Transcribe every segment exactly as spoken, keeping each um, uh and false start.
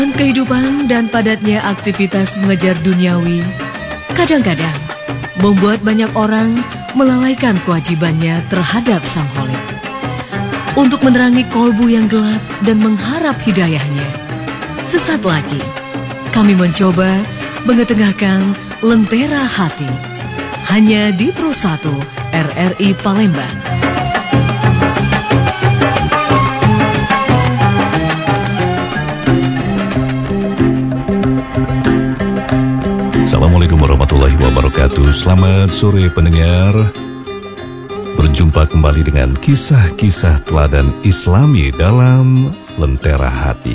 Kehidupan dan padatnya aktivitas mengejar duniawi kadang-kadang membuat banyak orang melalaikan kewajibannya terhadap Sang Khalik. Untuk menerangi kolbu yang gelap dan mengharap hidayahnya, sesaat lagi kami mencoba mengetengahkan Lentera Hati hanya di Pro satu R R I Palembang. Assalamualaikum warahmatullahi wabarakatuh. Selamat sore pendengar. Berjumpa kembali dengan kisah-kisah teladan Islami dalam Lentera Hati.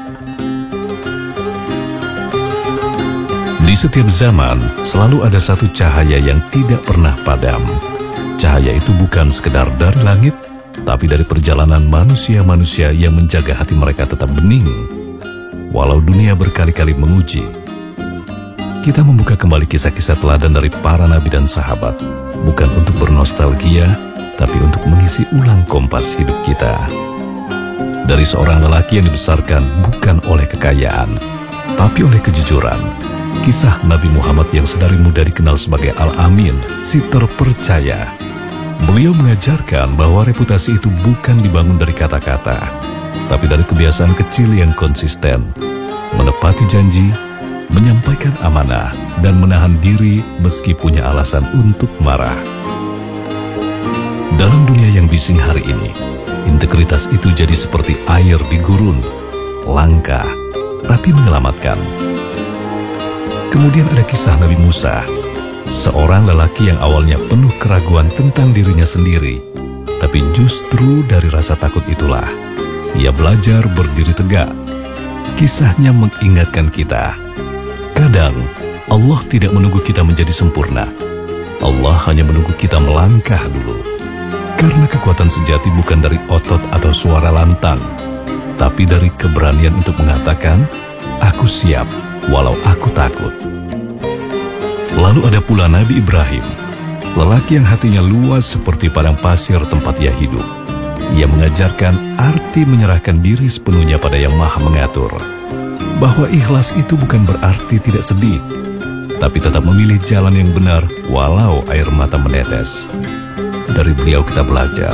Di setiap zaman selalu ada satu cahaya yang tidak pernah padam. Cahaya itu bukan sekedar dari langit, tapi dari perjalanan manusia-manusia yang menjaga hati mereka tetap bening. Walau dunia berkali-kali menguji, kita membuka kembali kisah-kisah teladan dari para nabi dan sahabat, bukan untuk bernostalgia, tapi untuk mengisi ulang kompas hidup kita. Dari seorang lelaki yang dibesarkan bukan oleh kekayaan, tapi oleh kejujuran. Kisah Nabi Muhammad yang sedari muda dikenal sebagai Al-Amin, si terpercaya. Beliau mengajarkan bahwa reputasi itu bukan dibangun dari kata-kata, tapi dari kebiasaan kecil yang konsisten, menepati janji, menyampaikan amanah, dan menahan diri meski punya alasan untuk marah. Dalam dunia yang bising hari ini, integritas itu jadi seperti air di gurun, langka, tapi menyelamatkan. Kemudian ada kisah Nabi Musa, seorang lelaki yang awalnya penuh keraguan tentang dirinya sendiri, tapi justru dari rasa takut itulah ia belajar berdiri tegak. Kisahnya mengingatkan kita, kadang Allah tidak menunggu kita menjadi sempurna. Allah hanya menunggu kita melangkah dulu. Karena kekuatan sejati bukan dari otot atau suara lantang, tapi dari keberanian untuk mengatakan, aku siap walau aku takut. Lalu ada pula Nabi Ibrahim, lelaki yang hatinya luas seperti padang pasir tempat ia hidup. Ia mengajarkan arti menyerahkan diri sepenuhnya pada Yang Maha Mengatur. Bahwa ikhlas itu bukan berarti tidak sedih, tapi tetap memilih jalan yang benar walau air mata menetes. Dari beliau kita belajar,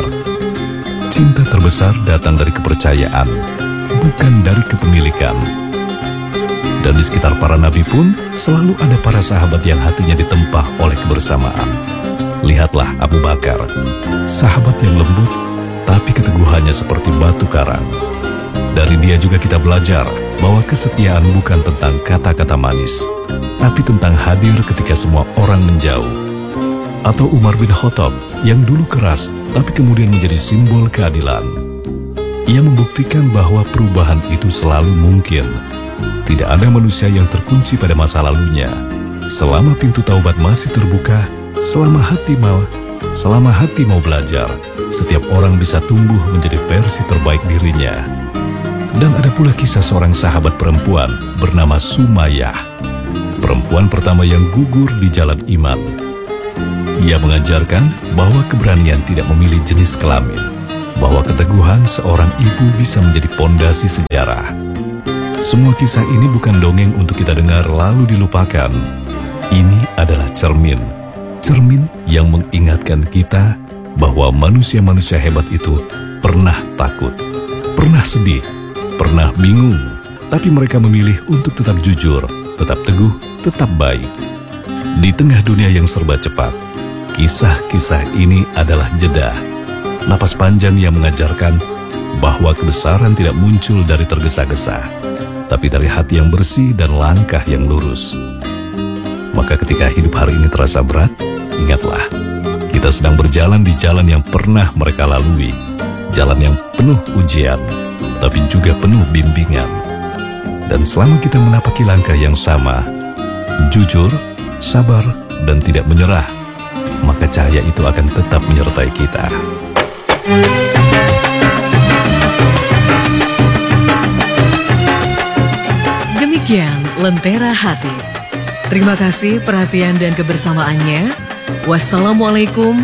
cinta terbesar datang dari kepercayaan, bukan dari kepemilikan. Dan di sekitar para nabi pun selalu ada para sahabat yang hatinya ditempah oleh kebersamaan. Lihatlah Abu Bakar, sahabat yang lembut, tapi keteguhannya seperti batu karang. Dari dia juga kita belajar bahwa kesetiaan bukan tentang kata-kata manis, tapi tentang hadir ketika semua orang menjauh. Atau Umar bin Khattab yang dulu keras, tapi kemudian menjadi simbol keadilan. Ia membuktikan bahwa perubahan itu selalu mungkin. Tidak ada manusia yang terkunci pada masa lalunya. Selama pintu taubat masih terbuka, selama hati mau, selama hati mau belajar, setiap orang bisa tumbuh menjadi versi terbaik dirinya. Dan ada pula kisah seorang sahabat perempuan bernama Sumayyah, perempuan pertama yang gugur di jalan iman. Ia mengajarkan bahwa keberanian tidak memilih jenis kelamin, bahwa keteguhan seorang ibu bisa menjadi pondasi sejarah. Semua kisah ini bukan dongeng untuk kita dengar lalu dilupakan. Ini adalah cermin, cermin yang mengingatkan kita bahwa manusia-manusia hebat itu pernah takut, pernah sedih, pernah bingung, tapi mereka memilih untuk tetap jujur, tetap teguh, tetap baik. Di tengah dunia yang serba cepat, kisah-kisah ini adalah jeda, napas panjang yang mengajarkan bahwa kebesaran tidak muncul dari tergesa-gesa, tapi dari hati yang bersih dan langkah yang lurus. Maka ketika hidup hari ini terasa berat, ingatlah, kita sedang berjalan di jalan yang pernah mereka lalui, jalan yang penuh ujian, tapi juga penuh bimbingan. Dan selama kita menapaki langkah yang sama, jujur, sabar, dan tidak menyerah, maka cahaya itu akan tetap menyertai kita. Demikian Lentera Hati. Terima kasih perhatian dan kebersamaannya. Wassalamualaikum